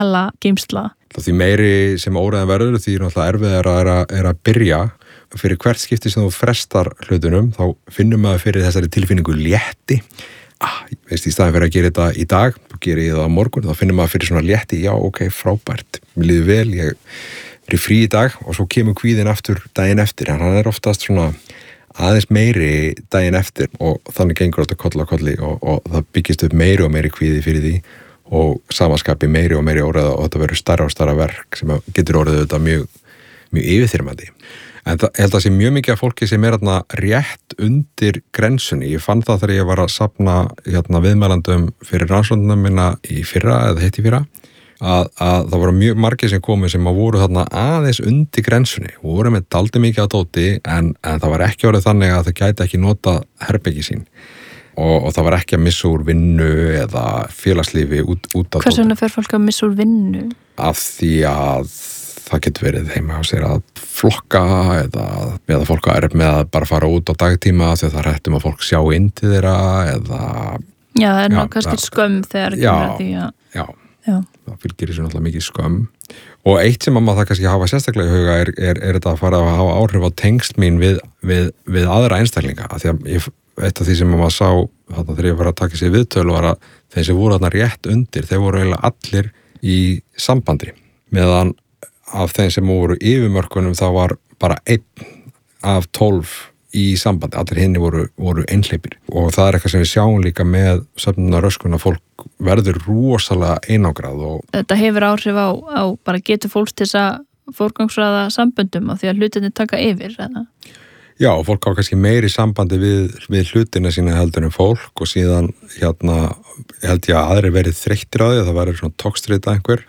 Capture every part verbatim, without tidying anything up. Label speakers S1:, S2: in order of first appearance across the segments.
S1: alla geymsla.
S2: Því meiri sem óræðan verður, því náttúrulega erfiðar er að, er að byrja. Fyrir hvert skipti sem þú frestar hlutunum, þá finnum maður fyrir þessari tilfinningu létti. Ah, veist, í staðin fyrir að gera þetta í dag, þá gerir ég það á morgun, þá finnum maður fyrir svona létti, já, ok, frábært, mér líður vel, ég er í frí í dag og svo kemur kvíðin aftur daginn eftir, en hann er oftast svona aðeins meiri daginn eftir og þannig gengur þetta koll á kolli og, og það byggist upp meiri og meiri kvíði fyrir því og samanskapi meiri og meiri óræða og þetta verður starra og starra verk sem getur orðið þetta mjög, mjög yfirþyrmandi. En það, ég held að sé mjög mikið af fólki sem er hérna rétt undir grensunni. Ég fann það þegar ég var að safna hérna, viðmælandum fyrir rannsóknina minna í fyrra eða hitt í fyrra að, að það voru mjög margir sem komu sem að voru þarna aðeins undir grensunni og voru með daldi mikið að dóti en, en það var ekki orðið þannig að það gæti ekki nota herbergi sín. Og, og það var ekki að missa úr vinnu eða félagslífi út, út af
S1: Hvers vegna fer fólk að missa úr vinnu?
S2: Af því að það getur verið heima á sér að flokka eða, eða fólk er með að bara fara út á dagtíma þegar það rættum að fólk sjá inn til þeirra eða...
S1: Já, það er ná kannski ja, skömm þegar
S2: já,
S1: kemur að því að...
S2: Já,
S1: já,
S2: það fylgir þessu náttúrulega mikið skömm. Og eitt sem maður það kannski hafa sérstaklega í huga er, er, er þetta að fara að hafa áhrif á tengsl mín við, við, við aðra einstaklinga. Af því að ég eitt af því sem maður sá þarna þegar ég var að taka sér viðtölu var að þeir sem voru þarna rétt undir, þeir voru eiginlega allir í sambandi meðan af þeim sem voru yfirmörkunum þá var bara einn af tólf í sambandi, allir hinni voru, voru einhleypir og það er eitthvað sem við sjáum líka með söfnunarröskun að fólk verður rosalega einangrað og...
S1: Þetta hefur áhrif á, á bara getur fólks til þess að forgangsraða samböndum af því að hlutinni taka yfir, eða?
S2: Já, fólk á kannski meiri sambandi við, við hlutina sína heldur en fólk og síðan hérna held ég að aðri verið þreyttir á því að það verður svona tókstrita einhver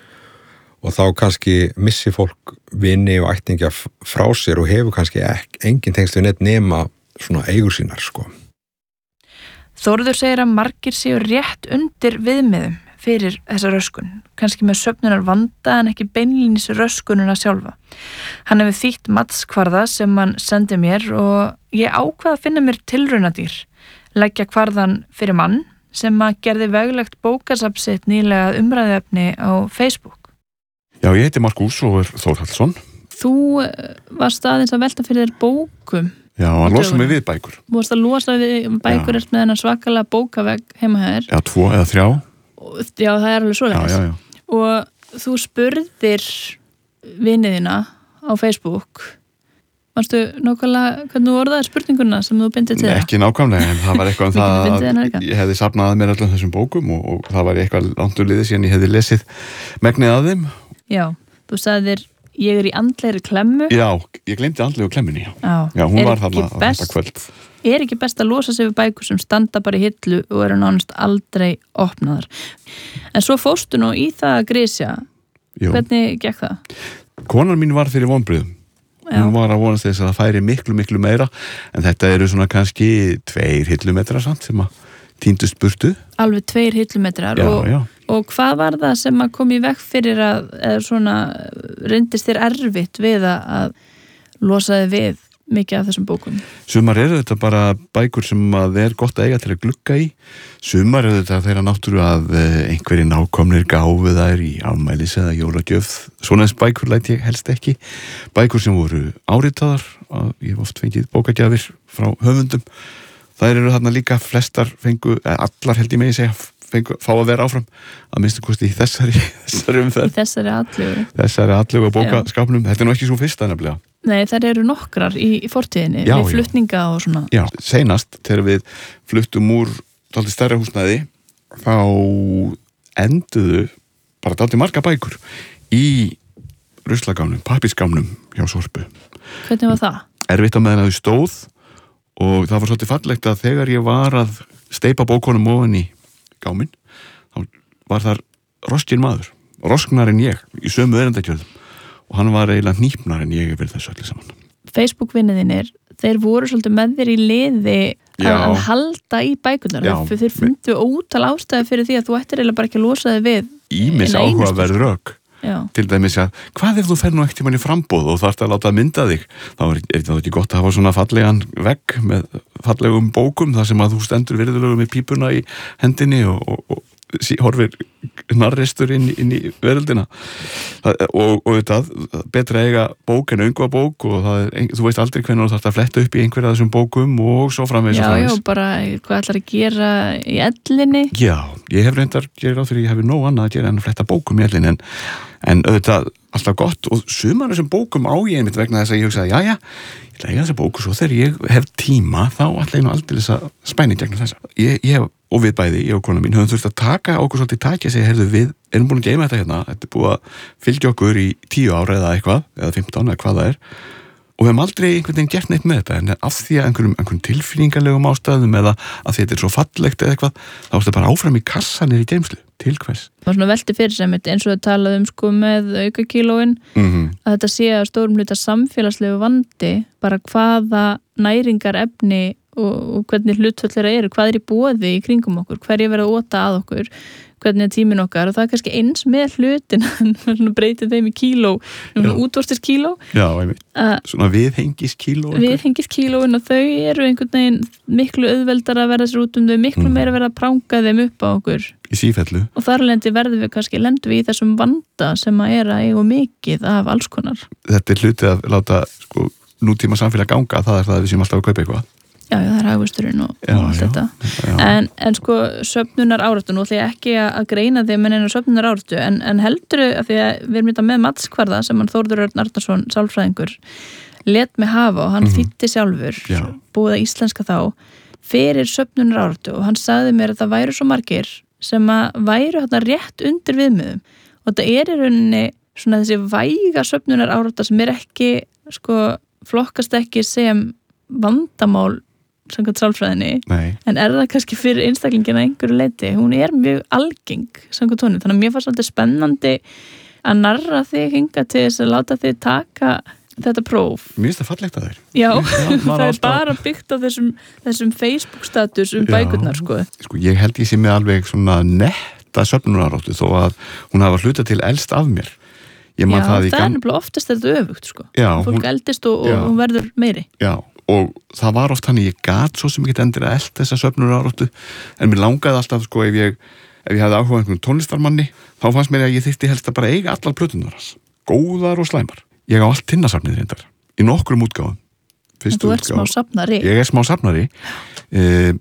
S2: og þá kannski missi fólk vini og ættingja frá sér og hefur kannski ekki, engin tengsl við neitt nema svona eigur sínar, sko.
S1: Þórður segir að margir séu rétt undir viðmiðum fyrir þessa röskun, kannski með söfnunar vanda en ekki beinlínis röskununa sjálfa. Hann hefur þýtt matskvarða sem hann sendi mér og ég ákvað að finna mér tilraunadýr, leggja kvarðan fyrir mann sem að gerði veglegt bókasafn sitt nýlega umræðuefni á Facebook.
S3: Já, ég heiti Markús og er Þórhallsson.
S1: Þú varst aðeins að velta fyrir þér bókum.
S3: Já, að losa mig við bækur.
S1: Þú varst að losa við bækur eftir með hennar svakalega bókavegg heima hér.
S3: Já, tvo eða þrjá.
S1: Já, það er alveg svoleiðis.
S3: Já, já, já.
S1: Og þú spurðir viniðina á Facebook. Varstu nákvæmlega, hvernig þú orðaði spurninguna sem þú bindið til það?
S3: Ekki nákvæmlega, en það var eitthvað um það að ég hefði safnað að mér allan þessum bókum og, og það var eitthvað langt úr liði síðan ég hefði lesið megnið af þeim.
S1: Já, þú sagðir, ég er í andlegri klemmu.
S3: Já, ég gleymdi andlegu klemmunni, já.
S1: Já,
S3: já hún
S1: er
S3: var þarna á
S1: best,
S3: þetta kvöld.
S1: Er ekki best að losa sig við bækur sem standa bara í hillu og eru nánast aldrei opnaðar? En svo fórstu nú í það að grisja. Hvernig gekk það?
S3: Konan mín var fyrir vonbrigðum. Hún var að vonast þess að það færi miklu, miklu meira en þetta eru svona kannski tveir hillumetrar samt sem að týndust burtu. Alveg
S1: tveir hillumetrar
S3: já,
S1: og,
S3: já.
S1: og hvað var það sem að kom í veg fyrir að eða svona reyndist þér erfitt við að losa þig við mikið af þessum bókum?
S3: Sumar eru þetta bara bækur sem að er gott að eiga til að glugga í. Sumar eru þetta þeirra náttúru að einhverjir nákomnir gáfu þær í afmælis eða jólagjöf. Svona eins bækur læt ég helst ekki. Bækur sem voru áritaðar, ég hef oft fengið bókagjafir frá höfundum. Þær eru þarna líka flestar fengu, allar held ég megi segja, fengu, fá að vera áfram að minnstu kosti í þessari, þessari umferð.
S1: Í þessari allögu.
S3: Þessari allögu að bókaskápnum. Þetta er nú ekki svo fyrsta nefnilega.
S1: Nei, þær eru nokkrar í, í fortíðinni,
S3: já,
S1: við flutninga og svona.
S3: Já, seinast þegar við fluttum úr dálítið stærra húsnæði, þá enduðu bara dálítið marga bækur í ruslagámnum, pappírsgámnum hjá Sorpu.
S1: Hvernig var það?
S3: Erfitt að meðan þau stóð og það var svolítið fallegt að þegar ég var að steypa bókunum ofan í gáminn, þá var þar roskinn maður, rosknar en ég, í sömu erindakjörðum. Og hann var eiginlega hnípnar en ég verið þessu öllu saman.
S1: Facebook-vinniðinir, þeir voru svolítið með þér í liði að, að halda í bækurnar. Já, þeir fundu ótal ástæði fyrir því að þú ættir eiginlega bara ekki að losa þig við.
S3: Ímis áhugaverð rök.
S1: Já.
S3: Til dæmis að, hvað ef þú fer nú ekkert tímann í frambóð og þarft að láta mynda þig? Þá er þetta ekki gott að hafa svona fallegan vegg með fallegum bókum þar sem að þú stendur virðulegum í pípuna í hendinni og, og, og horfir narristur inn, inn í veröldina og, og þetta, betra eiga bók en öngva bók og það er, þú veist aldrei hvernig þú þarft að fletta upp í einhverja af þessum bókum og svo framvegis
S1: Já,
S3: og framvegis.
S1: já, bara hvað ætlar að gera í ellinni?
S3: Já, ég hef reyndar, ég er á því að ég hef nóg annað að gera en að fletta bókum í ellinni en, en auðvitað alltaf gott og sumar þessum bókum á ég einmitt vegna þess að ég hugsaði, já, já, ég ætla að eiga þessa bóku svo þegar ég hef tíma þá ætla ég nú aldrei þess að spæni gegnum þessa. Ég, ég hef, og við bæði, ég og kona mín, höfum þurft að taka okkur svolítið taki að segja, heyrðu, við erum búin að geyma þetta hérna, þetta er búið að fylgja okkur í tíu ára eða eitthvað, eða fimmtán eða hvað það er og við hefum aldrei einhvern veginn gert neitt með þetta en af því að einhverjum, einhverjum tilfinningalegum ástæðum eða að þetta er svo fallegt eða eitthvað, þá er þetta bara áfram í kassanir í geymslu, til hvers?
S1: Það var svona velti fyrir sem eins og það talaði um sko með aukakílóin
S3: Mm-hmm.
S1: að þetta sé að stórum hluta samfélagslegu vandi bara hvaða næringarefni og, og hvernig hlutföll þeirra eru, hvað er í boði í kringum okkur, hverju verið að óta að okkur hvernig er tíminn okkar og það er kannski eins með hlutin að breyta þeim í kíló útvortis kíló
S3: Já, einmitt, svona viðhengis kíló
S1: viðhengis kílóin og þau eru einhvern veginn miklu auðveldar að verða sér út um þau miklu mm. meira verða að pranga þeim upp á okkur
S3: í sífellu
S1: og þar lendi verðum við kannski lendum við í þessum vanda sem að er að eiga mikið af alls konar
S3: Þetta er hluti að láta sko, nútíma samfélag ganga, það er það að við séum alltaf að kaupa eitthvað
S1: Já, já, það er hagvöxturinn og,
S3: já,
S1: og allt
S3: já,
S1: þetta.
S3: Já.
S1: En, en sko, söfnunar áráttu, nú ætla ég ekki að greina þeim en einu söfnunar áráttu, en, en heldur að því að við erum þetta með Matskvarða sem hann Þórður Örn Arnarsson, sálfræðingur, let mig hafa og hann mm. þýtti sjálfur,
S3: já.
S1: búið að íslenska þá, fyrir söfnunar áráttu og hann sagði mér að það væru svo margir sem að væru hérna rétt undir viðmiðum og þetta er í rauninni svona þessi væga söfnunar áráttu sem er ekki, sko, flokkast ekki sem vandamál samkvæmt sálfræðinni,
S3: Nei.
S1: en er það kannski fyrir einstaklingina einhverju leiti, hún er mjög algeng samkvæmt honum, þannig að mér fannst svolítið spennandi að narra þig hinga til þess að láta þig taka þetta próf.
S3: Mér finnst það fallegt að þér
S1: Já,
S3: Já
S1: það er bara byggt á þessum, þessum Facebook status um bækurnar sko.
S3: Sko, ég held ég sé með alveg svona netta söfnunaráttu þó að hún hafa hluta til elst af mér Ég
S1: Já,
S3: það,
S1: það
S3: kann...
S1: er nefnilega oftast þetta öfugt sko.
S3: Já,
S1: fólk
S3: hún...
S1: eldist og, og hún verður meiri
S3: Já og það var oft hann ég gat svo sem ég get endur að elda þessa söfnunaráttu en mér langaði alltaf sko ef ég ef ég hefði áhuga einhvern tónlistarmanni þá fannst mér að ég þyrfti helst að bara eiga allar plötunar hans, góðar og slæmar ég á allt tinnasafnið reyndar í nokkrum útgáfum
S1: en þú ert smá safnari
S3: ég er smá safnari uh,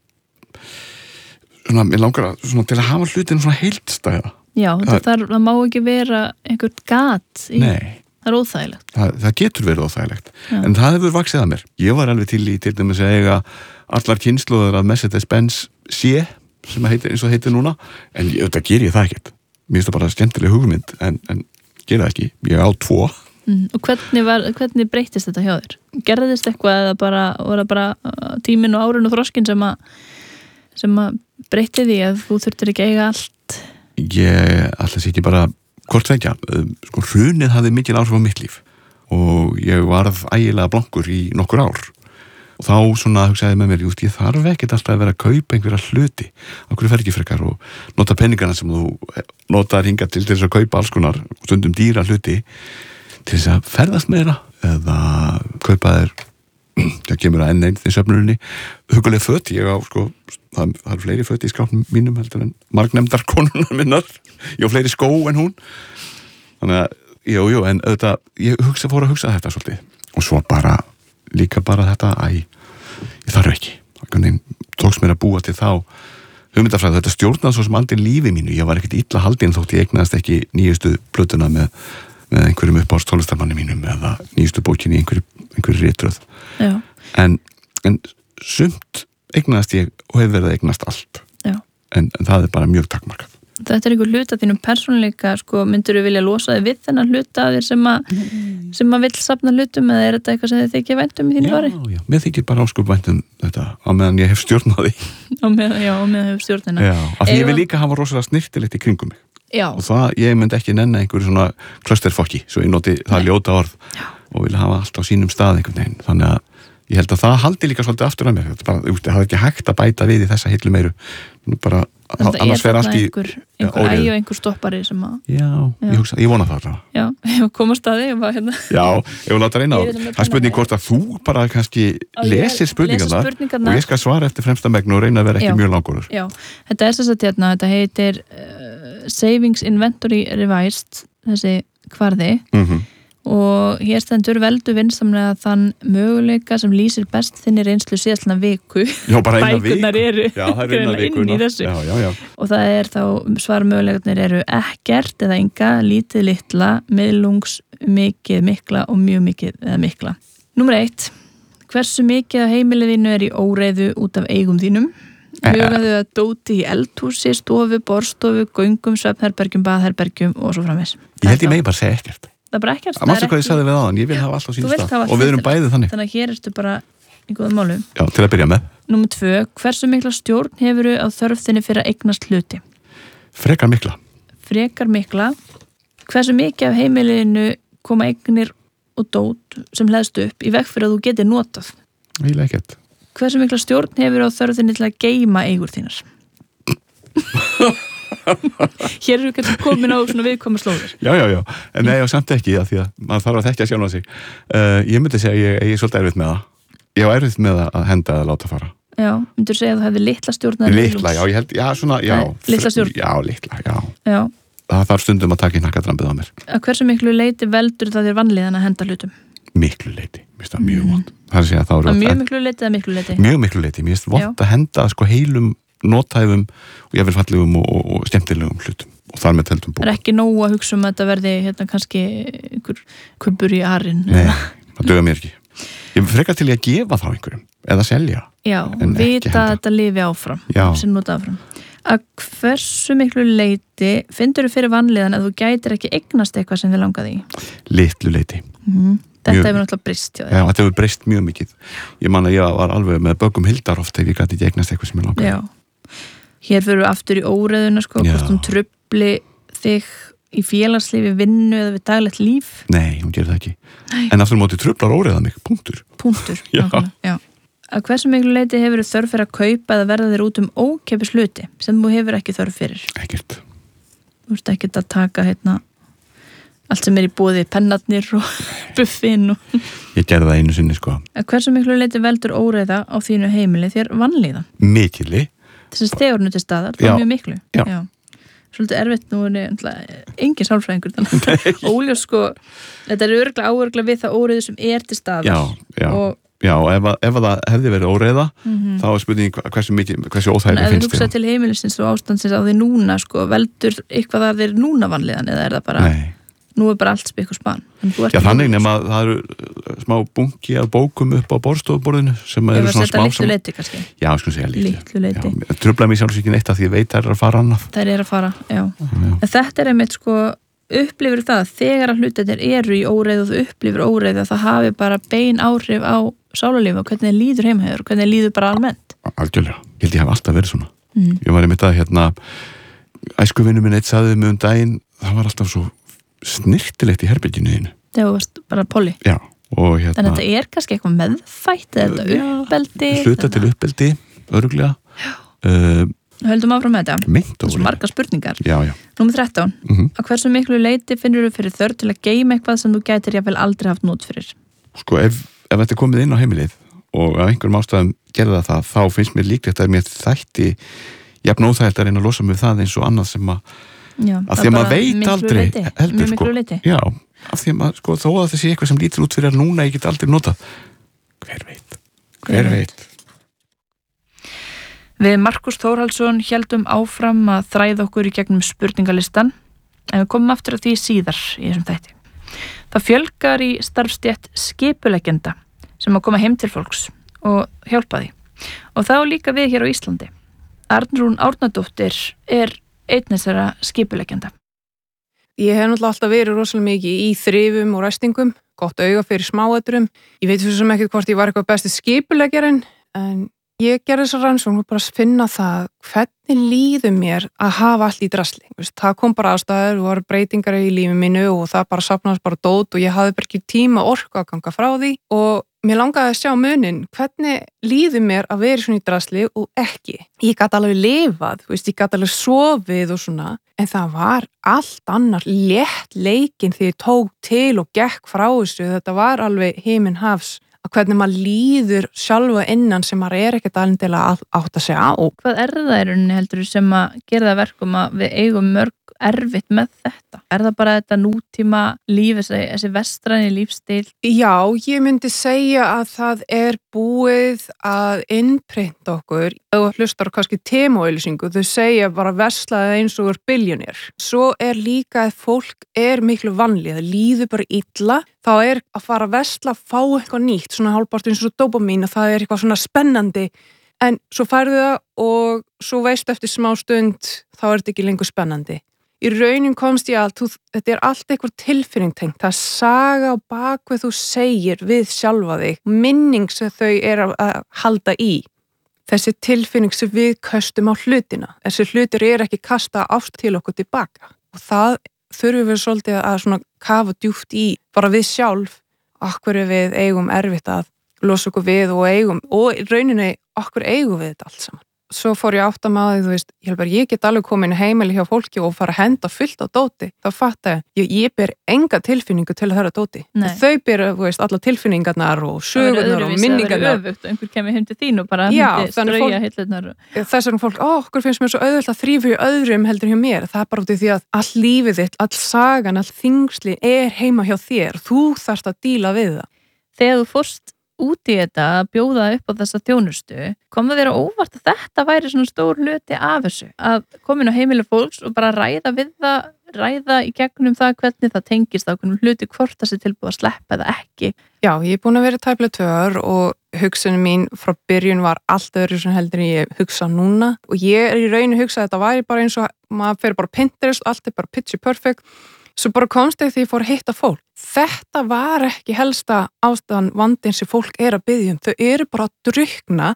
S3: svona, mér langar að svona, til að hafa hlutin svona heildstæða
S1: Já, það, það, það má ekki vera einhvern gat í
S3: Nei
S1: Það er óþægilegt.
S3: Það, það getur verið óþægilegt.
S1: Já.
S3: En það hefur vaxið að mér. Ég var alveg til í til dæmis að eiga allar kynnslóðar af Mercedes-Benz C sem heitir, eins og heitir núna. En ég, auðvitað ger ég það ekkert. Mér finnst það bara skemmtileg hugmynd en, en gera það ekki. Ég á tvo.
S1: Mm, og hvernig, var, hvernig breytist þetta hjá þér? Gerðist eitthvað eða bara, var það bara tíminn og árin og þroskin sem að, sem að breytti því að þú þurftir ekki eiga allt?
S3: Ég alltaf sé ekki bara hvort vekja, sko hrunið hafði mikil áhrif á mitt líf og ég varð ægilega blankur í nokkur ár og þá svona hugsaði með mér, just, ég þarf ekkert alltaf að vera að kaupa einhverja hluti á hverju fer ekki frekar og nota peningana sem þú notar hingað til þess að kaupa alls konar stundum dýra hluti til þess að ferðast meira eða kaupa þér það kemur að enn einn því söfnurinni huguleg föt, ég á sko það, það er fleiri föt í skápnum mínum heldur en margnefndar konunar minnar ég á fleiri skó en hún þannig að, jú, jú, en auðvitað ég hugsa, fór að hugsa þetta svolítið og svo bara, líka bara þetta að ég, ég þarf ekki það tóks mér að búa til þá hugmyndafræði, þetta stjórnaði svo sem aldrei lífi mínu ég var ekkert illa haldinn þótt ég eignaðist ekki nýjustu plötuna með, með einhverjum uppáhalds tónlistarmanni mínum eða nýjustu bókinni í einhverju, einhverju ritröð en, en sumt eignaðist ég og hefur verið að eignast allt en, en það er bara mjög takmarkað
S1: Þetta er einhver hluta þínum persónuleika sko, myndur þú vilja losa þig við þennan hluta af þér sem að, mm. sem að vill safna hlutum eða er þetta eitthvað sem þið þykir væntum í þínu fari?
S3: Já, já, mér þykir bara áskup væntum þetta á meðan ég hef stjórnaði
S1: á meðan, já, á meðan hefur stjórnina
S3: Já, af því ég vil líka hafa rosalega snirtilegt í kringum mig
S1: Já.
S3: Og það, ég myndi ekki nenna einhverju svona clusterfokki, svo ég noti það ljóta orð já. Og vilja hafa allt á sínum stað einhvern veginn, þannig að ég held að það haldi líka svolítið aftur að mér, þetta bara, það er ekki hægt að bæta við í þessa hillu meiru, bara annars fer allt í
S1: einhver, einhver ægi og einhver stoppari sem að
S3: já, já. Ég, hugsa, ég vona það
S1: já, ég komast að þig hérna.
S3: já, ég vil láta reyna á það er spurning hvort að þú bara kannski lesir spurningarnar og ég skal svara eftir fremsta megnu og reyna að vera ekki já. Mjög langurur
S1: já, þetta er þess að hérna, þetta heitir uh, Savings Inventory Revised þessi kvarði
S3: mhm
S1: og hér stendur veldu vinsamlega þann möguleika sem lýsir best þinni reynslu síðastlega viku
S3: já, bara eina viku
S1: eru
S3: já, það er eina viku
S1: inn í þessu
S3: já, já, já.
S1: og það er þá svar möguleikarnir eru ekkert eða enga, lítið litla miðlungs, mikið, mikla og mjög mikið eða mikla. Númer eitt hversu mikið af heimilið þínu er í óreiðu út af eigum þínum hugaðu að dóti í eldhúsi, stofu, borstofu, göngum, svefnherbergjum, baðherbergjum og svo framvegis.
S3: Ég held ég megi bara segja ekkert
S1: það er bara ekkert
S3: það er hvað ég sagði við aðan, ég vil hafa allt á sínu stað og við erum bæðið þannig
S1: þannig að hér ertu bara í góðum málum
S3: já, til að byrja með
S1: Númer tvö, hversu mikla stjórn hefuru á þörfþinni fyrir að eignast hluti?
S3: Frekar mikla
S1: Frekar mikla Hversu mikið af heimilinu koma eignir og dót sem hleðst upp í veg fyrir að þú getur notað?
S3: Ég leik ekkert
S1: Hversu mikla stjórn hefur á þörfþinni til að geyma eigur þínar? Hér eru kannski komin á svona viðkoma slóður
S3: Já, já, já, en nei, og samt ekki að því að maður þarf að þekkja sjálf á sig uh, Ég myndi segja að ég, ég er svolítið erfitt með það Ég á erfitt með að henda að láta fara
S1: Já, myndur segja að þú hefði litla stjórn
S3: Litla, já, ég held, já, svona, já
S1: Nei, Litla stjórn
S3: Já, litla, já,
S1: já.
S3: Það þarf stundum að taka í nakkadrambið á mér
S1: Að hversu miklu leyti veldur það þér vanlíðan að henda hlutum?
S3: Miklu leyti, mér finnst það mjög vont Það er að segja að þá
S1: Að mjög miklu leyti eða miklu leyti?
S3: Mjög miklu leyti, mér finnst vont að henda sko heilum notæfum og ég vil fallegum og, og, og skemmtilegum hlutum og þar með teldum búið.
S1: Það er ekki nóg að hugsa um að þetta verði hérna kannski einhver kubbur í arinn.
S3: Nei, það döga mér ekki. Ég frekar til ég að gefa þá einhverjum eða selja.
S1: Já, vita að þetta lifi áfram.
S3: Já.
S1: Sem nota áfram. Að hversu miklu leyti finnur þú fyrir vanlíðan að þú gætir ekki eignast eitthvað sem þið langaði í?
S3: Litlu leyti.
S1: Mm-hmm. Þetta hefur náttúrulega breyst hjá þér.
S3: Já, þetta hefur breyst mjög mikið. Ég man að ég var alveg með bökum hildar oft ef ég gæti ekki eignast eitthvað sem ég langaði.
S1: Já. Hér fyrir við aftur í óreiðuna sko, hvort hún trufli þig í félagslífi, vinnu eða við daglegt líf.
S3: Nei, hún gerir það ekki.
S1: Nei.
S3: En aftur móti truflar óreiða mig, punktur.
S1: Punktur,
S3: já.
S1: já. Að hversu miklu leyti hefur þú þörf fyrir að kaupa eða verða þér út um ókeypis hluti sem þú hefur ekki þörf fyrir?
S3: Ekkert.
S1: Þú ert ekkert að taka hérna allt sem er í boði, pennarnir og buffin og...
S3: Ég gerði það einu sinni sko.
S1: Að hversu miklu leyti veldur óreiða á þínu heimili þér vanlíðan?
S3: Mikilli.
S1: Þess að stegurnu til staðar, það er mjög miklu.
S3: Já.
S1: Já. Svolítið erfitt nú er engin sálfræðingur þannig. Óljós sko, þetta er örgla áörgla við það óreiðu sem er til staðar.
S3: Já, já.
S1: Og
S3: Já, ef, að, ef að það hefði verið óreiða
S1: mm-hmm.
S3: þá er spurning hversu mikið, hversu óþægileg finnst þér.
S1: En ef þú hugsa til heimilisins og ástandsins á því núna sko, veldur eitthvað að þeir núna vanlíðan eða er það bara,
S3: Nei.
S1: Nú er bara allt spikk og span.
S3: Já, þannig nema að það eru smá bunki af bókum upp á borðstofuborðinu sem eru svona smá.
S1: Ef að setja litlu leyti kannski.
S3: Já, sko segja litlu.
S1: Litlu leyti.
S3: Já, trufla mig sjálfs ekki neitt að því ég veit þær er að fara annað.
S1: Þær er að fara, já.
S3: já.
S1: En þetta er einmitt sko, upplifir það þegar að hlutirnir eru í óreiðu og þú upplifir óreiðu að það hafi bara bein áhrif á sálarlífi og hvernig þið líður heimhefur og hvernig þið líður bara almennt.
S3: Algjörlega, ég held ég hef alltaf verið svona.
S1: Mm.
S3: Ég var einmitt að hérna, æskuvinnu minn eitt sagði mig um daginn, það var alltaf svo snirtilegt í herberginu þínu.
S1: Það varst bara poli.
S3: Já, og hérna...
S1: Þannig að þetta er kannski eitthvað meðfætt eða þetta uppeldi.
S3: Hluta til uppeldi, öruglega.
S1: Já.
S3: Uh,
S1: Höldum áfram með þetta.
S3: Meint
S1: Það er svo margar spurningar.
S3: Já, já.
S1: Númer þrettán.
S3: Mm-hmm.
S1: Að hversu miklu leyti finnur þú fyrir þörf til að geyma eitthvað sem þú gætir jafnvel aldrei haft nót fyrir?
S3: Sko, ef, ef þetta er komið inn á heimilið og af einhverjum ástæðum gerða það, þá finnst mér líklegt að mér þætti jafn óþægilt að reyna að losa mig það eins og annað sem að
S1: Já,
S3: af því að maður veit aldrei
S1: leyti.
S3: heldur sko,
S1: leyti.
S3: já, af því að maður sko, þó að það sé eitthvað sem lítur út fyrir að núna ég get aldrei notað hver veit, hver, hver veit.
S1: veit Við Markus Þórhaldsson héldum áfram að þræða okkur í gegnum spurningalistan en við komum aftur að því síðar í þessum þætti. Það fjölgar í starfstétt skipuleggjenda sem að koma heim til fólks og hjálpa því og þá líka við hér á Íslandi. Arnrún Árnadóttir er einn þessara skipuleggjenda.
S4: Ég hef náttúrulega alltaf verið rosalega mikið í þrifum og ræstingum, gott auga fyrir smáatriðum. Ég veit svo sem ekki hvort ég var eitthvað besti skipuleggjarinn, en ég gerði þessa rannsókn og bara finna það hvernig líður mér að hafa allt í drasli. Það kom bara aðstæður og voru breytingar í lífi mínu og það bara safnaðist bara dót og ég hafði bara ekki tíma orku að ganga frá því og mér langaði að sjá munin, hvernig líður mér að vera svona í drasli og ekki. Ég gat alveg lifað, veist, ég gat alveg sofið og svona, en það var allt annar létt leikinn því ég tók til og gekk frá þessu. Þetta var alveg himinn hafs að hvernig maður líður sjálfa innan sem maður er ekkert aðendilega átt að segja á.
S1: Hvað er það í rauninni heldur sem að gera það verkum að við eigum mörg erfitt með þetta? Er það bara þetta nútíma líf, þessi, þessi vestræni lífstíl?
S4: Já, ég myndi segja að það er búið að innprenta okkur. Þú hlustar kannski Temu-auglýsingu, þau segja bara verslaði eins og er billjónir. Svo er líka að fólk er miklu vanlið, það líður bara illa, þá er að fara að versla að fá eitthvað nýtt, svona hálfbart eins og dópamín og það er eitthvað svona spennandi, en svo færðu það og svo veistu eftir smá stund, þá er þetta ekki lengur spennandi. Í raunin komst ég að þetta er allt eitthvað tilfinningtengt, það er saga á bakvið þú segir við sjálfa þig, minning sem þau er að halda í. Þessi tilfinning sem við köstum á hlutina, þessi hlutir er ekki kasta ást til okkur tilbaka og það þurfum við svolítið að svona kafa djúpt í, bara við sjálf, okkur við eigum erfitt að losa okkur við og eigum, og í rauninni okkur eigum við þetta allt saman. Svo fór ég átt að maður, þú veist, ég held bara ég get alveg komin í heimili hjá fólki og fara að henda fullt á dóti. Þá fatta ég, ég, ég ber enga tilfinningu til að höra dóti.
S1: Nei.
S4: Þau ber, þú veist, alla tilfinningarnar og sögurnar og minningarnar.
S1: Það verður öfugt og einhver kemur heim til þín og bara
S4: Já,
S1: myndi strauja hillurnar.
S4: Þess vegna fólk, ó, okkur finnst mér svo auðvelt að þrífa í öðrum heldur hjá mér. Það er bara út í því að all lífið þitt, all sagan, all þingsli er heima hjá þér. Þú þarft að díla við það.
S1: Þegar þú fórst út í þetta að bjóða upp á þessa þjónustu, kom það þér á óvart að þetta væri svona stór hluti af þessu, að komin á heimili fólks og bara ræða við það, ræða í gegnum það hvernig það tengist á hvernig hluti hvort það sé tilbúið að sleppa eða ekki.
S4: Já, ég er búin að vera tæplega tvö ár og hugsunum mín frá byrjun var allt öðru sem heldur en ég hugsa núna og ég er í rauninu hugsa að þetta væri bara eins og maður fyrir bara Pinterest, allt er bara picture perfect. Svo bara komst ég því ég fór að hitta fólk. Þetta var ekki helsta ástæðan vandinn sem fólk er að biðja um. Þau eru bara að drukna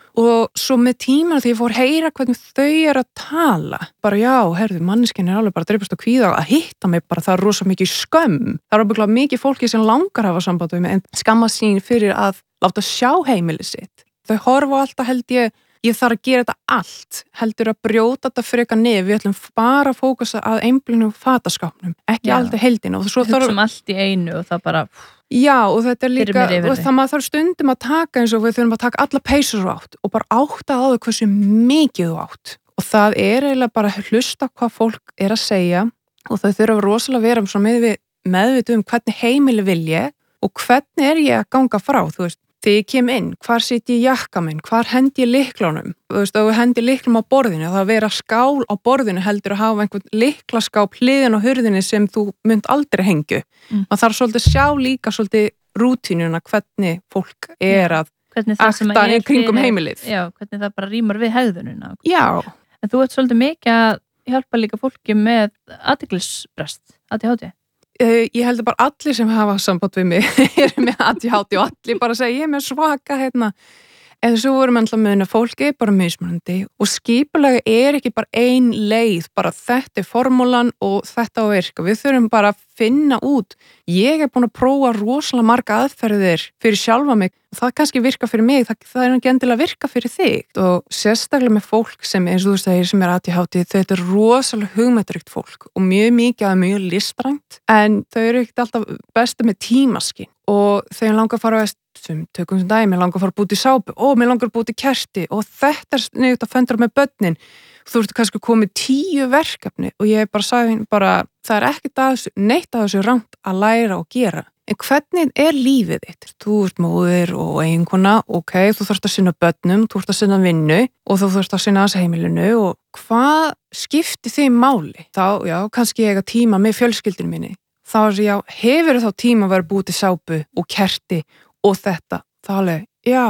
S4: og svo með tíman því ég fór að heyra hvernig þau eru að tala. Bara já, herðu, manneskinn er alveg bara að dreipast á kvíða að hitta mig bara, það er rosa mikið skömm. Það er ábygglega mikið fólki sem langar að hafa samband við mig en skamma sín fyrir að láta sjá heimili sitt. Þau horfa alltaf held ég Ég þarf að gera þetta allt, heldur að brjóta þetta freka niður, við ætlum bara að fókusa að einblínu fataskápnum, ekki
S1: Já.
S4: Aldrei heildina. Og svo
S1: Hugsum
S4: þarf
S1: allt í einu og það bara...
S4: Já, og þetta er líka,
S1: Fyrir mér yfir
S4: og
S1: þig.
S4: það maður þarf stundum að taka eins og við þurfum að taka alla peysur átt og bara átta á þau hversu mikið þú átt. Og það er eiginlega bara að hlusta hvað fólk er að segja og þau þurfa rosalega að vera svo meðvið, meðvituð um hvernig heimili vil ég og hvernig er ég að ganga frá, þú veist. Þegar ég kem inn, hvar sit ég jakka minn, hvar hendi ég lyklunum? Þú veist, ef þú hendi lyklum á borðinu, það að vera skál á borðinu heldur að hafa einhvern lyklaskáp hliðin á hurðinni sem þú mynd aldrei hengju. Mm. Man þarf svolítið að sjá líka svolítið rútínuna hvernig fólk er að akta í kringum heimilið.
S1: Já, hvernig það bara rýmar við hegðununa.
S4: Já.
S1: En þú ert svolítið mikið að hjálpa líka fólki með athyglisbrest, A D H D.
S4: Uh, ég held að bara allir sem hafa samband við mig eru með A D H D og allir bara segja ég er með svaka hérna en svo vorum alltaf meðin að fólki er bara mismunandi og skipulega er ekki bara ein leið, bara þetta er formúlan og þetta á að virka, við þurfum bara að finna út, ég er búin að prófa rosalega marga aðferðir fyrir sjálfa mig, það kannski virka fyrir mig það, það er ekki endilega að virka fyrir þig og sérstaklega með fólk sem eins og þú segir sem er A D H D, þetta er rosalega hugmyndaríkt fólk og mjög mikið að mjög listrænt, en þau eru ekkert alltaf bestu með tímaskinn og þegar langar að fara að sem tökum sem dæmi, mér langar að fara að búti sápu og mér langar að búti kerti og þetta er neitt að föndra með börnin þú ertu kannski komið tíu verkefni og ég bara sagði bara það er ekkert að þessu, neitt að þessu rangt að læra og gera, en hvernig er lífið þitt, þú ert móðir og eiginkona, ok, þú þarfst að sinna börnum, þú þarfst að sinna vinnu og þú þarfst að sinna þessu heimilinu og hvað skiptir þig máli þá, já, kannski ég eiga tíma með fjölskyldinu minni, þá er ég, hefur þá tíma að vera búti sápu og kerti og þetta, þá alveg, já,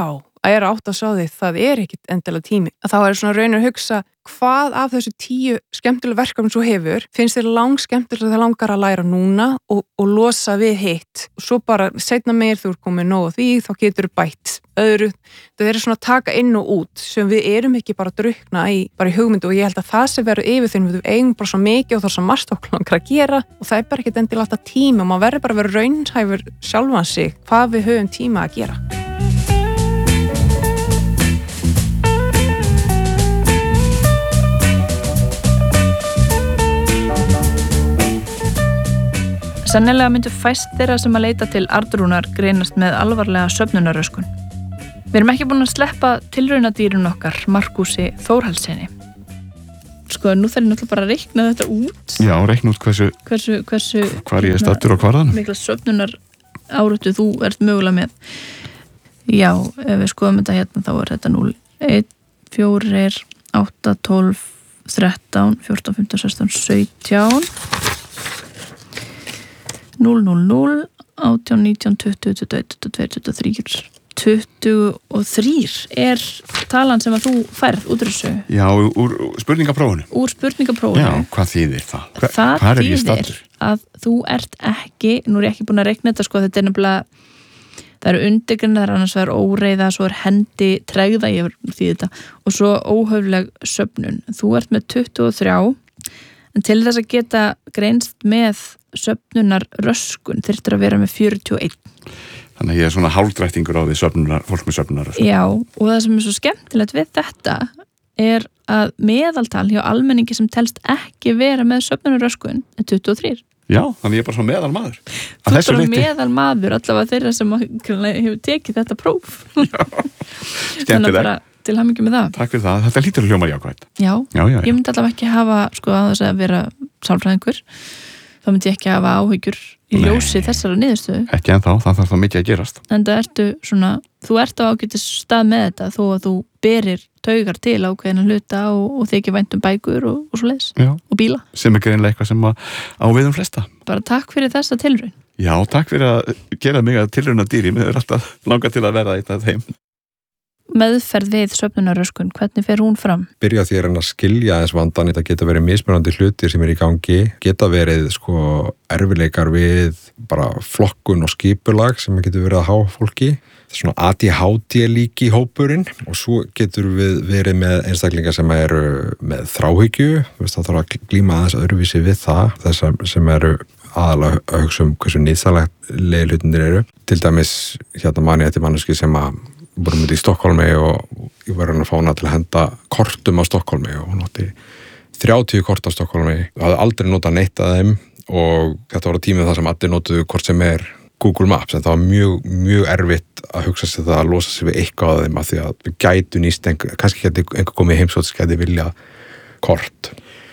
S4: er átt að sá því það er ekkit endilega tími. Þá er svona raun að hugsa hvað af þessu tíu skemmtilega verkefnum svo hefur finnst þér lang skemmtilega það langar að læra núna og, og losa við hitt. Og svo bara seinna meir þú er komið nóg af því, þá getur þú bætt öðru. Það er svona að taka inn og út sem við erum ekki bara að drukna í, bara í hugmyndu og ég held að það sem verður yfir þeim við eigum bara svo mikið og það er svo margt okkur langar að gera og það er bara ekkit endilega alltaf tíma og maður verður bara að vera raunhæfur sjálfan sig hvað við höfum tíma að gera.
S1: Sennilega myndu fæst þeirra sem að leita til Arnrúnar greinast með alvarlega söfnunarröskun. Við erum ekki búin að sleppa tilraunadýrun okkar, Markúsi Þórhallssyni. Sko, nú þarf ég náttúrulega bara að reikna þetta út.
S3: Já, reikna út hversu,
S1: hversu, hversu
S3: hvar ég er stattur á hvarðanum.
S1: Mikla söfnunar áratu þú ert mögulega með. Já, ef við skoðum þetta hérna, þá er þetta núll, einn, fjórir, átta, tólf, þrettán, fjórtán, fimmtán, sextán, sautján... núll, núll, núll, átján, nítján, tuttugu, tuttugu og eitt, tuttugu og tvö, tuttugu og þrjú, tuttugu og þrjú er talan sem að þú færð út úr þessu.
S3: Já, úr, úr spurningaprófunu.
S1: Úr spurningaprófunu.
S3: Já, hvað þýðir það? Hva,
S1: það
S3: hvar er ég
S1: þýðir
S3: stattur?
S1: að þú ert ekki, nú er ég ekki búin að reikna þetta sko, þetta er nefnilega, það eru undirgrinni, það er annars vegar óreiða, svo er hendi tregða, ég verður því þetta, og svo óhöfleg söfnun. Þú ert með tuttugu og þrjú, en til þess að geta greinst með söfnunar röskun þyrftir að vera með fjörutíu og eitt.
S3: Þannig að ég er svona hálfdrættingur á því söfnunar, fólk með söfnunar röskun.
S1: Já, og það sem er svo skemmtilegt við þetta er að meðaltal hjá almenningi sem telst ekki vera með söfnunar röskun er tuttugu og þrjú.
S3: Já, þannig ég er bara svona meðal maður.
S1: Þú er bara meðal maður, allavega þeirra sem hefur tekið þetta próf.
S3: Já, skemmtilegt.
S1: Til hamingju með það.
S3: Takk fyrir það, þetta lítur að hljóma jákvætt.
S1: Já,
S3: já, já, já.
S1: Ég myndi allavega ekki hafa, sko, að þess að vera sálfræðingur, þá myndi ég ekki hafa áhyggjur í ljósi þessara niðurstöðu.
S3: Ekki ennþá, það þarf það mikið að gerast.
S1: En það ertu svona, þú ert á ágætis stað með þetta, þó að þú berir taugar til ákveðina hluta og, og þykir vænt um bækur og, og svo leis, og bíla.
S3: Sem er greinlega eitthvað sem á við um flesta.
S1: Bara takk fyrir þessa tilraun.
S3: Já, takk fyrir að gera mig að tilrauna dýri, mér er alltaf langað til að verða eitt af þeim.
S1: Meðferð við söfnunarröskun, hvernig fer hún fram?
S2: Byrja því að skilja þess vandan, þetta geta verið mismunandi hlutir sem er í gangi, geta verið sko erfileikar við bara flokkun og skipulag sem getur verið að há fólki, þetta er svona A D H D líki hópurinn og svo getur við verið með einstaklingar sem eru með þráhyggju, það þarf að glíma aðeins öðruvísi við það, þess sem eru aðalega að hugsa um hversu nýðsælegi hlutinir eru, til dæmis hérna manni eftir manneski sem að vorum við í Stokkólmi og ég var að fá hana til að henda kortum á Stokkólmi og hún átti þrjátíu kort á Stokkólmi og hafði aldrei notað neitt af þeim og þetta var á tímið það sem allir notuðu hvort sem er Google Maps en það var mjög, mjög erfitt að hugsa sér það að losa sér við eitthvað af þeim af því að við gætu nýst einhver, kannski geti einhver komið heimsótt sem geti vilja kort.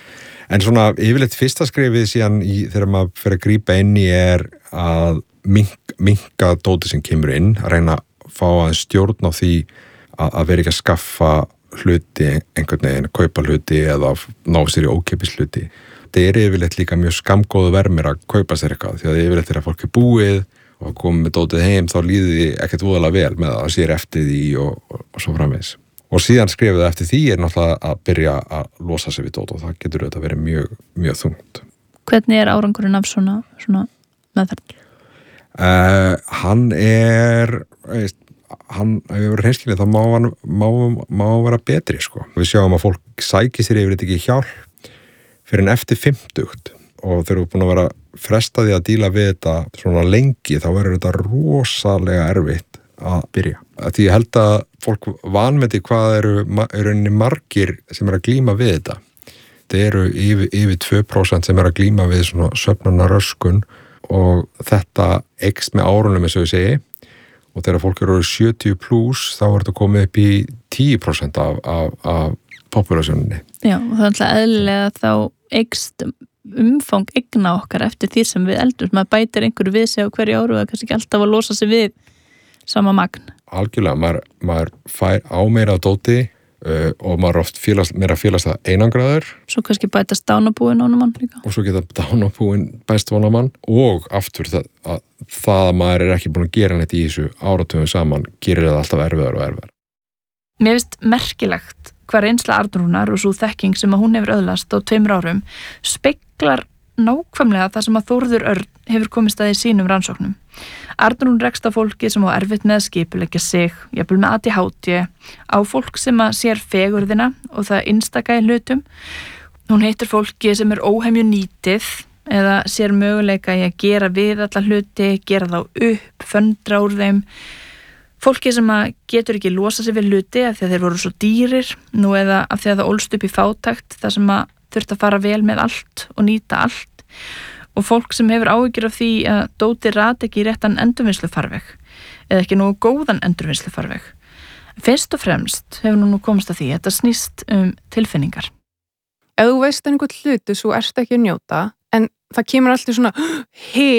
S2: En svona yfirleitt fyrsta skrefið síðan í, þegar maður fyrir að grípa inn í er að mink, minka dóti sem kemur inn, að reyna fá að stjórn á því að, að vera ekki að skaffa hluti einhvern veginn, að kaupa hluti eða ná sér í ókeypis hluti. Þetta er yfirleitt líka mjög skammgóðu vermir að kaupa sér eitthvað, því að yfirleitt þegar fólk er búið og komið með dótið heim þá líði því ekkert voðalega vel með að sér eftir því og, og, og svo framvegis. Og síðan skrifið eftir því er náttúrulega að byrja að losa sér við dót og það getur auðvitað verið mjög, mjög þungt.
S1: Hvernig er árangurinn af svona, svona meðferð?
S2: Uh, hann er veist, hann hefur verið hreinskilið þá má hann má, má vera betri sko. Við sjáum að fólk sækir sér yfir þetta ekki hjálp fyrir en eftir fimmtugt og þeir eru búin að vera frestaði að díla við þetta svona lengi þá verður þetta rosalega erfitt að byrja. Því ég held að fólk vanmeti hvað eru, eru margir sem er að glíma við þetta. Þetta eru yfir, yfir tvö prósent sem er að glíma við svona söfnunarröskun og þetta eykst með árunum eins og ég segi og þegar fólk eru sjötíu pluss þá er þetta komið upp í tíu prósent af, af, af populasjóninni.
S1: Já, og það er alltaf eðlilega þá eykst umfang eigna okkar eftir því sem við eldum. Maður bætir einhverju við sig á hverju áru og kannski ekki alltaf að losa sig við sama magn.
S2: Algjörlega, maður, maður fær á meira dóti uh, og maður oft félast, meira félast það einangraður.
S1: Svo kannski bætast dánabúin ónumann líka.
S2: Og svo geta dánabúin bæst ónumann og aftur það að það að maður er ekki búin að gera neitt í þessu áratugum saman gerir það alltaf erfiðar og erfiðar.
S1: Mér finnst merkilegt hvað reynsla Arnrúnar og svo þekking sem að hún hefur öðlast á tveimur árum speglar nákvæmlega það sem að Þórður Örn hefur komist að í sínum rannsóknum. Arnrún rekst á fólki sem á erfitt með að skipuleggja sig, jafnvel með A D H D, á fólk sem að sér fegurðina og það einstaka í hlutum. Hún heitir fólki sem er óhemju nýtið eða sér möguleika í að gera við alla hluti, gera þá upp, föndra úr þeim. Fólki sem að getur ekki losa sig við hluti af því að þeir voru svo dýrir, nú eða af því að það ólst upp í fátækt þar sem að þurft að fara vel með allt og nýta allt. Og fólk sem hefur áhyggjur af því að dóti rati ekki í réttan endurvinnslufarveg eða ekki nógu góðan endurvinnslufarveg. Fyrst og fremst hefur nú komist að því að þetta snýst um tilfinningar.
S4: Ef þú veist einhvern hluti svo ertu ekki að njóta, en það kemur alltaf svona hik